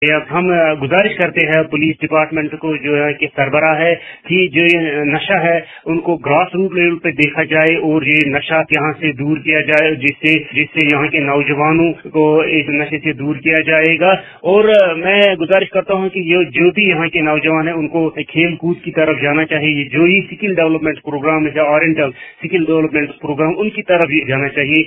हम गुजारिश करते हैं पुलिस डिपार्टमेंट को जो है कि सरबराह है कि जो ये नशा है उनको ग्रास रूट लेवल पे देखा जाए और ये नशा यहाँ से दूर किया जाए जिससे यहाँ के नौजवानों को इस नशे से दूर किया जाएगा। और मैं गुजारिश करता हूँ कि जो भी यहाँ के नौजवान है उनको खेल कूद की तरफ जाना चाहिए, जो ये स्किल डेवलपमेंट प्रोग्राम है, ओरिएंटल स्किल डेवलपमेंट प्रोग्राम, उनकी तरफ जाना चाहिए।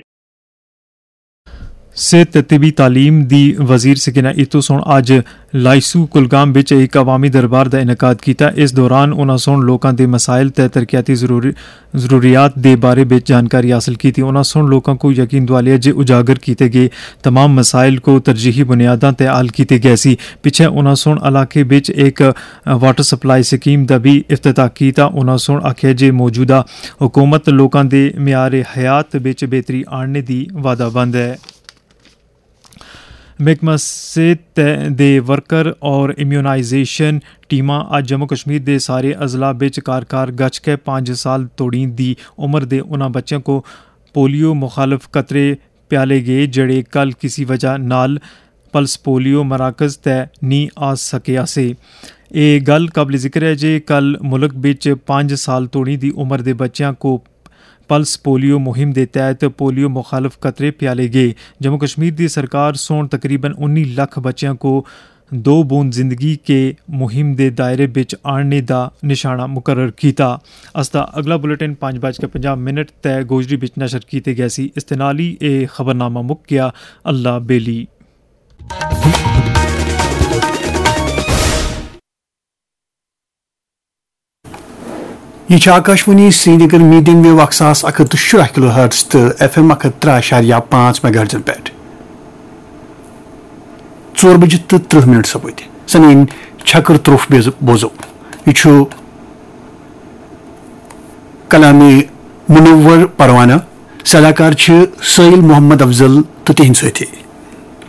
सेहत तिबी तालीम दी वजीर सकीना इतो सोन अज लाइसू कुलगाम विच एक अवामी दरबार का इनकाद किया। इस दौरान उन्होंने सोन लोगों के मसाइल ते तरक्याती जरूरियात के बारे में जानकारी हासिल की। उन्होंने सोन लोगों को यकीन दिलाया जे उजागर किए गए तमाम मसाइल को तरजीही बुनियादों पर हल किए गए सी। पिछे उन्होंने सोन इलाके विच एक वाटर सप्लाई स्कीम का भी इफ्तिताह किया। उन्होंने सोन आख्या जे मौजूदा हुकूमत लोगों के म्यार हयात विच बेहतरी आने की वादाबंद है। महकमा सेहत दे वर्कर और इम्यूनाइजेशन टीमां अज जम्मू कश्मीर के सारे अजला विच कार गच के 5 साल तोड़ी दी उम्र के उन्होंने बच्चों को पोलियो मुखालफ कतरे प्याले गए जेड़े कल किसी वजह नाल पल्स पोलियो मराकज़ तय नहीं आ सकिया से। ये गल काबिल जिक्र है जे कल मुल्क विच 5 साल तोड़ी दी उम्र के बच्चों को पल्स पोलियो मुहिम के तहत पोलियो मुखालफ कतरे प्याले गए। जम्मू कश्मीर की सरकार सोन तकरीबन 19 लाख बच्चों को 2 बूंद जिंदगी के मुहिम के दायरे विच आने का निशाना मुकर्रर किया। असदा अगला बुलेटिन 5:50 तय गोजरी विच नशर किए गए सी। इस नाल ही ये खबरनामा मुक गया। अल्लाह बेली। यह Akashvani Srinagar medium wave 107 kilohertz तो FM 103.5 मेगाहर्ट्ज पे 4 बजे 30 मिनट सपोत सन छकर त्रोफ बोजो। यह कलामे मुनव्वर परवाना, सलाहकार साहिल मोहम्मद अफजल तो तिहंद साथी।